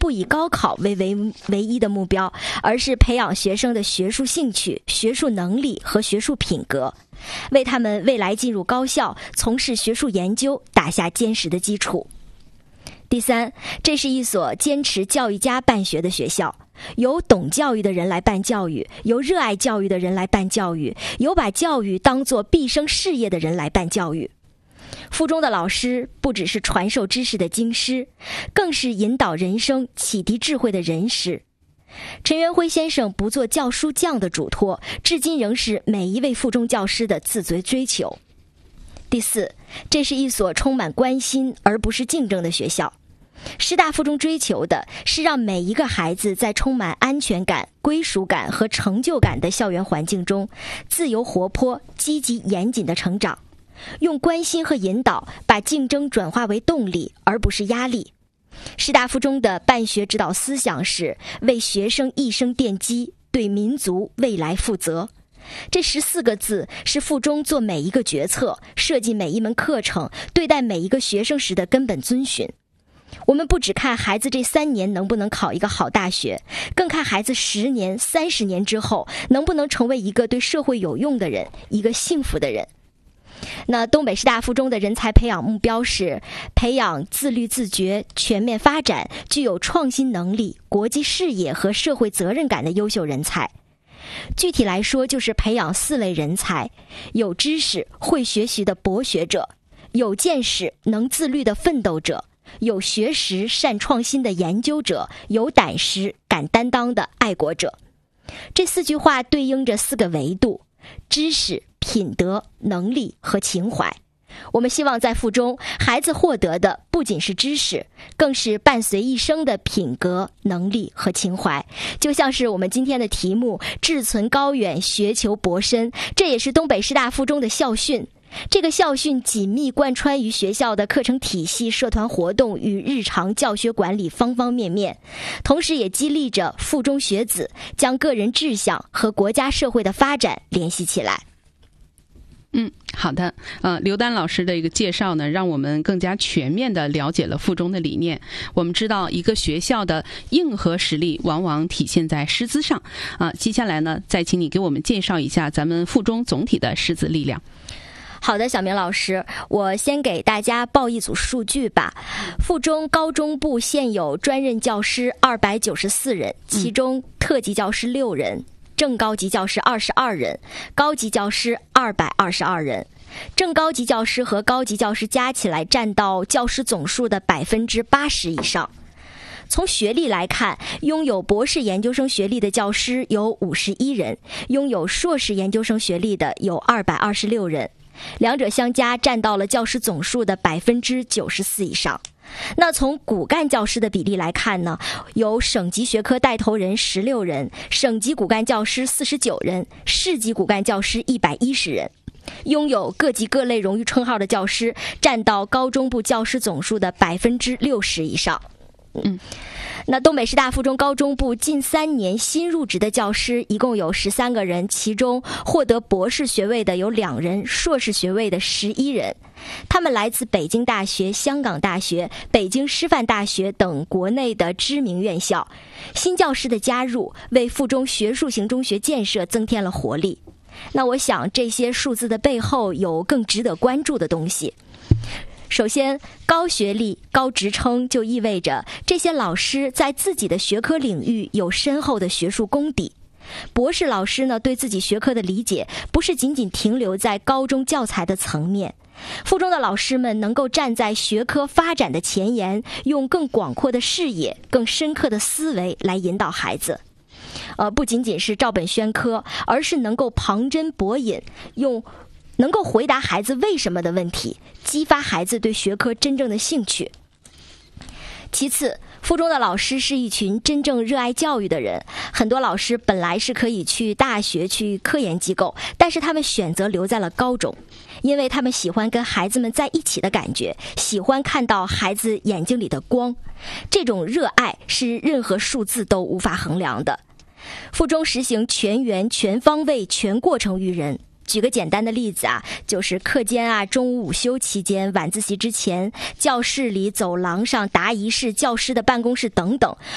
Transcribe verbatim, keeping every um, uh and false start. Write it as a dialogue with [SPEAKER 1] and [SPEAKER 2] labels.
[SPEAKER 1] 不以高考为唯唯一的目标，而是培养学生的学术兴趣、学术能力和学术品格，为他们未来进入高校从事学术研究打下坚实的基础。第三，这是一所坚持教育家办学的学校，由懂教育的人来办教育，由热爱教育的人来办教育，由把教育当作毕生事业的人来办教育。附中的老师不只是传授知识的经师，更是引导人生、启迪智慧的人师。陈元辉先生不做教书匠的嘱托，至今仍是每一位附中教师的自觉追求。第四，这是一所充满关心而不是竞争的学校。师大附中追求的是让每一个孩子在充满安全感、归属感和成就感的校园环境中，自由活泼、积极严谨的成长，用关心和引导把竞争转化为动力，而不是压力。师大附中的办学指导思想是为学生一生奠基，对民族未来负责。这十四个字是附中做每一个决策、设计每一门课程、对待每一个学生时的根本遵循。我们不只看孩子这三年能不能考一个好大学，更看孩子十年、三十年之后能不能成为一个对社会有用的人，一个幸福的人。那东北师大附中的人才培养目标是培养自律自觉、全面发展、具有创新能力、国际视野和社会责任感的优秀人才。具体来说，就是培养四类人才：有知识、会学习的博学者，有见识、能自律的奋斗者，有学识、善创新的研究者，有胆识、敢担当的爱国者。这四句话对应着四个维度：知识、品德、能力和情怀。我们希望在附中，孩子获得的不仅是知识，更是伴随一生的品格、能力和情怀。就像是我们今天的题目“志存高远，学求博深”，这也是东北师大附中的校训。这个校训紧密贯穿于学校的课程体系、社团活动与日常教学管理方方面面，同时也激励着附中学子将个人志向和国家社会的发展联系起来。
[SPEAKER 2] 嗯，好的。呃，刘丹老师的一个介绍呢，让我们更加全面地了解了附中的理念。我们知道，一个学校的硬核实力往往体现在师资上。啊、呃，接下来呢，再请你给我们介绍一下咱们附中总体的师资力量。
[SPEAKER 1] 好的，小明老师，我先给大家报一组数据吧。附中高中部现有专任教师二百九十四人，其中特级教师六人。正高级教师二十二人，高级教师二百二十二人。正高级教师和高级教师加起来占到教师总数的百分之八十以上。从学历来看，拥有博士研究生学历的教师有五十一人，拥有硕士研究生学历的有二百二十六人，两者相加占到了教师总数的百分之九十四以上。那从骨干教师的比例来看呢，有省级学科带头人十六人，省级骨干教师四十九人，市级骨干教师一百一十人。拥有各级各类荣誉称号的教师占到高中部教师总数的百分之六十以上。嗯，那东北师大附中高中部近三年新入职的教师一共有十三个人，其中获得博士学位的有两人，硕士学位的十一人。他们来自北京大学、香港大学、北京师范大学等国内的知名院校。新教师的加入，为附中学术型中学建设增添了活力。那我想，这些数字的背后有更值得关注的东西。首先，高学历、高职称就意味着这些老师在自己的学科领域有深厚的学术功底。博士老师呢，对自己学科的理解不是仅仅停留在高中教材的层面。附中的老师们能够站在学科发展的前沿，用更广阔的视野、更深刻的思维来引导孩子。呃，不仅仅是照本宣科，而是能够旁征博引，用能够回答孩子为什么的问题，激发孩子对学科真正的兴趣。其次，附中的老师是一群真正热爱教育的人。很多老师本来是可以去大学、去科研机构，但是他们选择留在了高中，因为他们喜欢跟孩子们在一起的感觉，喜欢看到孩子眼睛里的光。这种热爱是任何数字都无法衡量的。附中实行全员、全方位、全过程育人。举个简单的例子啊，就是课间啊、中午午休期间、晚自习之前、教室里、走廊上、答疑室、教师的办公室等等，